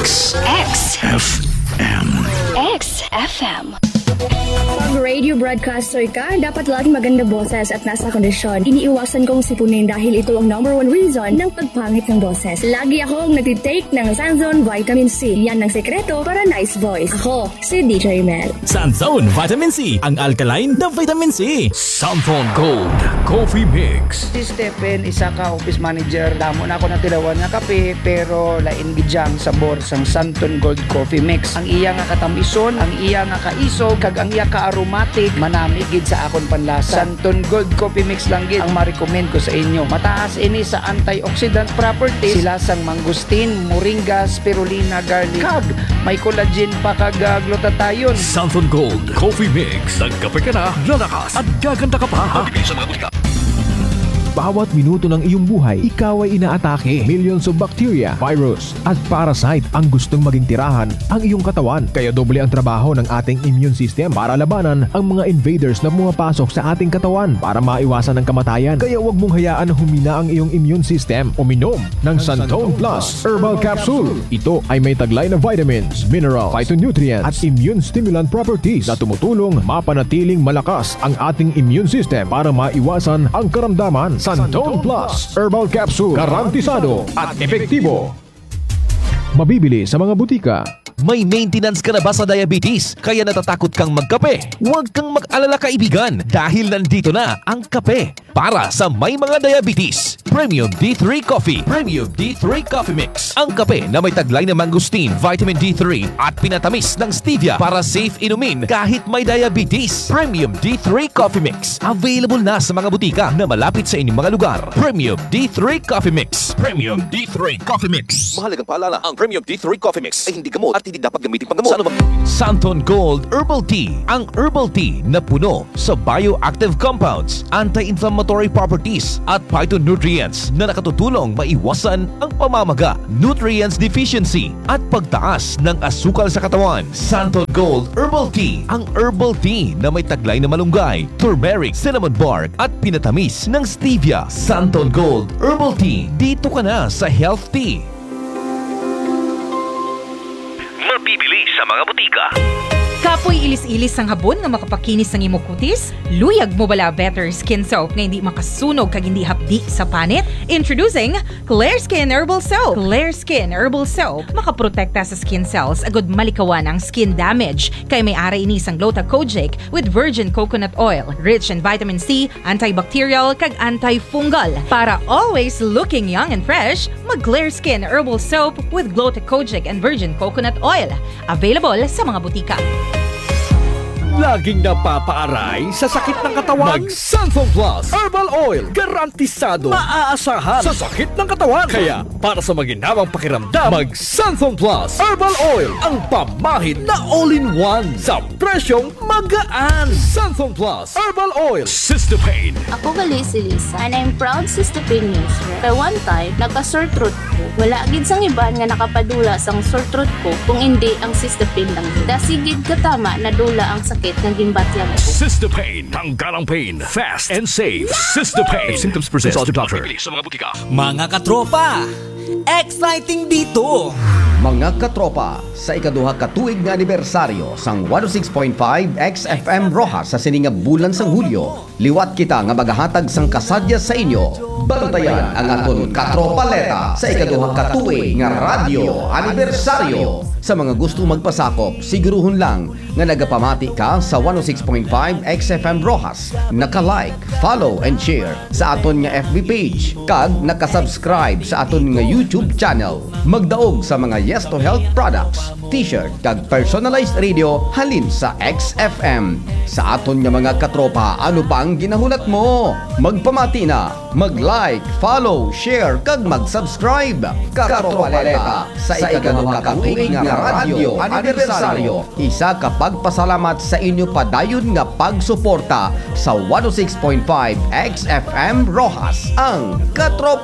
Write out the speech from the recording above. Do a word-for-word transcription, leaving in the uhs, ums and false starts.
X X F M X F M. Pag radio broadcaster ka, dapat laging maganda boses at nasa kondisyon. Iniiwasan kong sipunin dahil ito ang number one reason ng pagpangit ng boses. Lagi akong nagtitake ng Sanzone Vitamin C. Yan ang sekreto para nice voice. Ako, si D J Mel. Sanzone Vitamin C, ang alkaline na vitamin C. Sanzone Gold Coffee Mix. Si Stephen, isa ka office manager. Damo na ako natilawan nga kape, pero lain gidyang sabor sang Sanzone Gold Coffee Mix. Ang iya nga katamison, ang iya nga kaisog, kag ang iya ka aromatic, manamigid sa akon panlasa. Sanzone Gold Coffee Mix lang gid ang ma-recommend ko sa inyo. Mataas ini sa antioxidant properties. Sila sang mangustin, moringa, spirulina, garlic, kag may collagen pa kag glutathione. Sanzone Gold Coffee Mix. Nagkape ka na, lalakas at gaganda ka pa. Mabilis sa mga butika. Bawat minuto ng iyong buhay, ikaw ay inaatake. Millions of bacteria, virus, at parasite ang gustong maging tirahan ang iyong katawan. Kaya doble ang trabaho ng ating immune system para labanan ang mga invaders na pumapasok sa ating katawan para maiwasan ang kamatayan. Kaya huwag mong hayaan na humina ang iyong immune system. Uminom ng Santone Plus Herbal Capsule. Ito ay may taglay na vitamins, minerals, phytonutrients, at immune stimulant properties na tumutulong mapanatiling malakas ang ating immune system para maiwasan ang karamdaman. Santone Plus Herbal Capsule, garantisado at epektibo. Mabibili sa mga butika. May maintenance ka na ba sa diabetes? Kaya natatakot kang magkape? Huwag kang mag-alala kaibigan dahil nandito na ang kape para sa may mga diabetes. Premium D three Coffee. Premium D three Coffee Mix. Ang kape na may taglay na mangosteen, vitamin D three at pinatamis ng stevia para safe inumin kahit may diabetes. Premium D three Coffee Mix. Available na sa mga butika na malapit sa inyong mga lugar. Premium D three Coffee Mix. Premium D three Coffee Mix. Mahalagang paalala, ang Premium D three Coffee Mix ay hindi gamot at hindi dapat gamitin panggamot. Sa anumang Sanzone Gold Herbal Tea. Ang herbal tea na puno sa bioactive compounds, anti-inflammatory properties at phytonutrients na nakatutulong maiwasan ang pamamaga, nutrients deficiency at pagtaas ng asukal sa katawan. Sanzone Gold Herbal Tea. Ang herbal tea na may taglay na malunggay, turmeric, cinnamon bark at pinatamis ng stevia. Sanzone Gold Herbal Tea. Dito ka na sa Health Tea. Mabibili sa mga butika. Kapoy ilis-ilis ang habon nga makapakinis ng imong kutis? Luyag mo bala Better Skin Soap nga hindi makasunog kag hindi hapdi sa panit? Introducing Clear Skin Herbal Soap. Clear Skin Herbal Soap makaprotekta sa skin cells agud malikawan ang skin damage kay may ara ini sang Glutathione with virgin coconut oil, rich in vitamin C, antibacterial kag antifungal. Para always looking young and fresh, mag Clear Skin Herbal Soap with Glutathione and virgin coconut oil. Available sa mga butika. Laging napapaaray sa sakit ng katawan. Mag-Sanzone Plus Herbal Oil. Garantisado maaasahan sa sakit ng katawan. Kaya para sa maginhawang pakiramdam, mag-Sanzone Plus Herbal Oil. Ang pamahid na all-in-one sa presyong magaan. Sanzone Plus Herbal Oil. Sister Pain. Ako gali si Lisa and I'm proud Sister Pain user. Kaya one time, nagka-sore throat ko. Wala gid sang iban nga nakapadula sang sore throat ko kung hindi ang Sister Pain lang. Dasigid katama na dula ang sakit ng gimbatyang ko. Sister Pain. Tanggal ang pain. Fast and safe. Sister Pain. If symptoms persist, consult your doctor. Sa mga butika. Mga katropa, exciting dito! Mga katropa, sa ikaduha katuig nga anibersaryo sang one oh six point five X F M Rojas sa sininga bulan sang Hulyo, liwat kita nga magahatag sang kasadya sa inyo. Bantayan ang aton katropaleta sa ikaduha katuig nga radyo anibersaryo. Sa mga gusto magpasakop, siguruhon lang nga nagapamati ka sa one oh six point five X F M Rojas, naka-like, follow and share sa aton nga F B page, kag naka-subscribe sa aton nga YouTube channel. Magdaog sa mga Yes to Health products, t-shirt kag personalized radio halin sa X F M. Sa aton nga mga katropa, ano pang ginahulat mo? Magpamati na, mag-like, follow, share kag mag-subscribe. Katropaleta sa ikaduha katuig nga radyo anibersaryo. Isa ka pagpasalamat sa inyo padayon nga pagsuporta sa one oh six point five X F M Rojas, ang Katropa